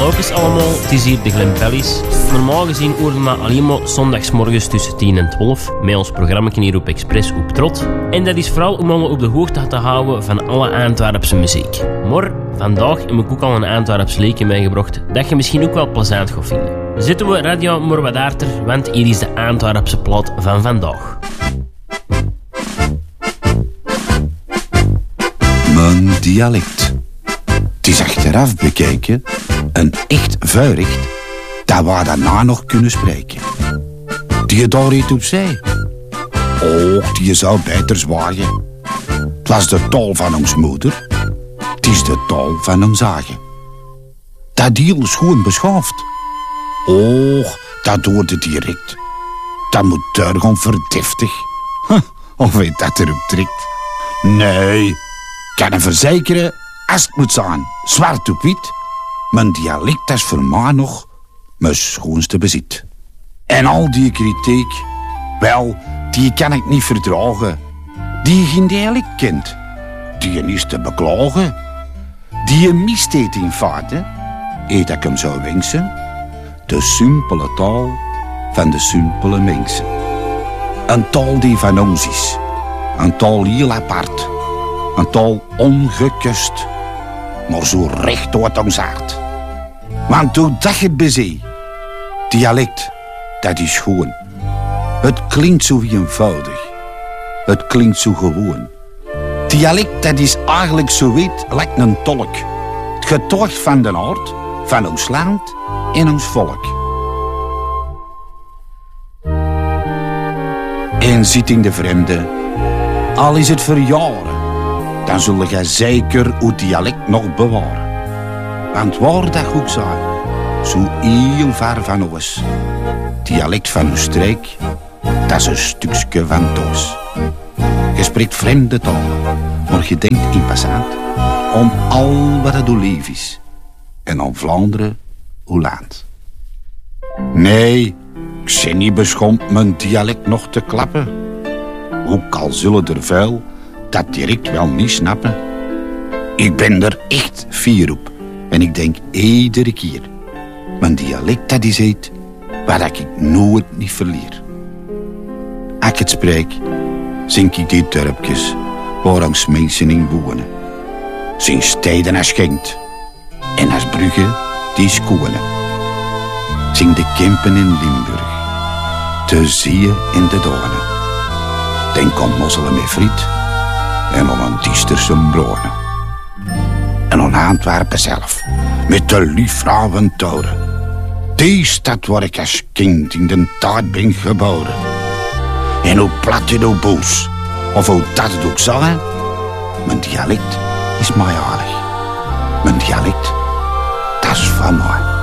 Hallo allemaal, het is hier de Glempellis. Normaal gezien hoorden we alleen maar zondagsmorgens tussen 10 en 12 met ons programma hier op Express op Trot. En dat is vooral om ons op de hoogte te houden van alle Antwerpse muziek. Maar vandaag heb ik ook al een Antwerps liedje meegebracht dat je misschien ook wel plezant gaat vinden. Zetten we radio maar wat harder, want hier is de Antwerpse plaat van vandaag. Mijn dialect. Het is achteraf bekeken een echt vuiricht dat we daarna nog kunnen spreken. Die daar reed opzij. Och, die zou beter zwaaien. Het was de taal van ons moeder. Het is de taal van ons eigen. Dat heel is gewoon beschaafd. Och, dat hoorde direct. Dat moet tuigen verdeftig. Of weet dat erop trekt. Nee, ik kan hem verzekeren, als het moet zijn, zwart op wit. Mijn dialect is voor mij nog mijn schoonste bezit. En al die kritiek, wel, die kan ik niet verdragen. Die geen dialect kent, die is te beklagen. Die mist het in feite, eet ik hem zou wensen. De simpele taal van de simpele mensen. Een taal die van ons is. Een taal heel apart. Een taal ongekust. Maar zo recht uit ons hart. Want doordat je het bezee. Dialect, dat is gewoon. Het klinkt zo eenvoudig. Het klinkt zo gewoon. Dialect, dat is eigenlijk zo weet, lijkt een tolk. Het getuigt van de aard, van ons land en ons volk. En zit in de vreemde, al is het voor jaren, dan zul je zeker uw dialect nog bewaren. Want waar dat ook zijn, zo heel ver van ons. Dialect van uw streek, dat is een stukje van thuis. Je spreekt vreemde talen, maar je denkt in passant om al wat het uw leven is. En om Vlaanderen, uw land. Nee, ik ben niet beschomd mijn dialect nog te klappen. Ook al zullen er veel dat direct wel niet snappen. Ik ben er echt fier op. En ik denk iedere keer. Mijn dialect dat is iets waar ik nooit niet verleer. Als ik het spreek, zing ik die dorpjes waar ons mensen in wonen. Zing steden als Gent en als Brugge die Skåne. Zing de Kempen in Limburg, de Zeeën in de Donen. Denk aan mozzelen met friet en aan een Diesterse bronen. En aan Antwerpen zelf, met de liefvrouwen toren. Die stad waar ik als kind in de tijd ben geboren. En hoe plat en hoe boos, of hoe dat het ook zal, mijn dialect is mij aardig. Mijn dialect, dat is van mij.